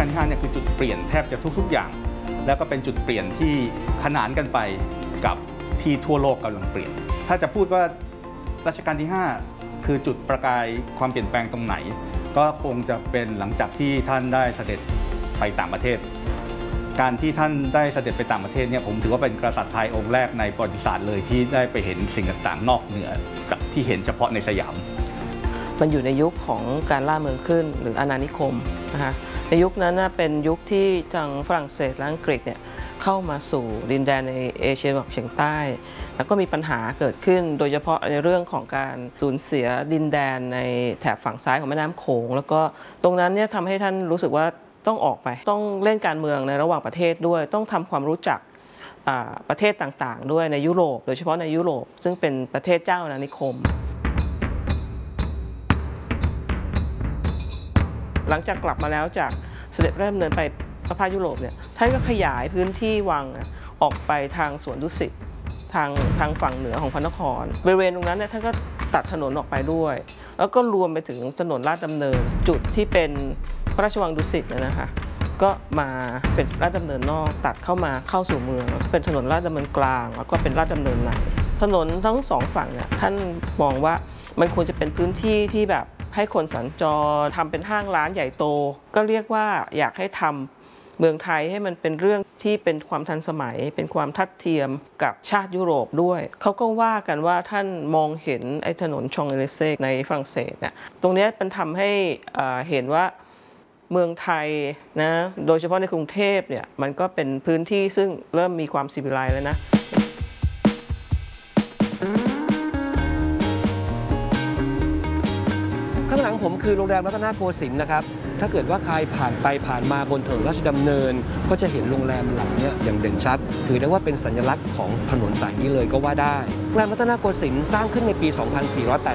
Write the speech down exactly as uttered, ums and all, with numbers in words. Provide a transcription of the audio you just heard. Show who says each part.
Speaker 1: าลที่ห้าเนี่ยคือจุดเปลี่ยนแทบจะทุกๆอย่างแล้วก็เป็นจุดเปลี่ยนที่ขนานกันไปกับที่ทั่วโลกกำลังเปลี่ยนถ้าจะพูดว่ารัชกาลที่ห้าคือจุดประกายความเปลี่ยนแปลงตรงไหนก็คงจะเป็นหลังจากที่ท่านได้เสด็จไปต่างประเทศการที่ท่านได้เสด็จไปต่างประเทศเนี่ยผมถือว่าเป็นกษัตริย์ไทยองค์แรกในประวัติศาสตร์เลยที่ได้ไปเห็นสิ่งต่างๆนอกเหนือกับที่เห็นเฉพาะในสยาม
Speaker 2: มันอยู่ในยุคของการล่าเมืองขึ้นหรืออาณานิคมนะคะในยุคนั้นเป็นยุคที่ทางฝรั่งเศสและอังกฤษเนี่ยเข้ามาสู่ดินแดนในเอเชียตะวันออกเฉียงใต้แล้วก็มีปัญหาเกิดขึ้นโดยเฉพาะในเรื่องของการสูญเสียดินแดนในแถบฝั่งซ้ายของแม่น้ำโขงแล้วก็ตรงนั้นเนี่ยทำให้ท่านรู้สึกว่าต้องออกไปต้องเล่นการเมืองในระหว่างประเทศด้วยต้องทำความรู้จักประเทศต่างๆด้วยในยุโรปโดยเฉพาะในยุโรปซึ่งเป็นประเทศเจ้าอาณานิคมหลังจากกลับมาแล้วจากเสด็จพระราชดำเนินไปประพาสยุโรปเนี่ยท่านก็ขยายพื้นที่วังออกไปทางสวนดุสิตทางทางฝั่งเหนือของพระนครบริเวณตรงนั้นเนี่ยท่านก็ตัดถนนออกไปด้วยแล้วก็รวมไปถึงถนนลาดดำเนินจุดที่เป็นพระราชวังดุสิตนะคะก็มาเป็นลาดดำเนินนอกตัดเข้ามาเข้าสู่เมืองเป็นถนนลาดดำเนินกลางแล้วก็เป็นลาดดำเนินในถนนทั้งสองฝั่งเนี่ยท่านมองว่ามันควรจะเป็นพื้นที่ที่แบบให้คนสัญจรทำเป็นห้างร้านใหญ่โตก็เรียกว่าอยากให้ทำเมืองไทยให้มันเป็นเรื่องที่เป็นความทันสมัยเป็นความทัดเทียมกับชาติยุโรปด้วยเขาก็ว่ากันว่าท่านมองเห็นไอ้ถนนชองเอลิเซ่ในฝรั่งเศสเนี่ยตรงนี้มันทำให้เห็นว่าเมืองไทยนะโดยเฉพาะในกรุงเทพเนี่ยมันก็เป็นพื้นที่ซึ่งเริ่มมีความซีวิไลซ์แล้วนะ
Speaker 3: ข้างหลังผมคือโรงแรมรัตนโกสินทร์นะครับถ้าเกิดว่าใครผ่านไปผ่านมาบนถนนราชดำเนินก็จะเห็นโรงแรมหลังนี้อย่างเด่นชัดถือได้ว่าเป็นสัญลักษณ์ของถนนสายนี้เลยก็ว่าได้โรงแรมรัตนโกสินทร์สร้างขึ้นในปี สองพันสี่ร้อยแปด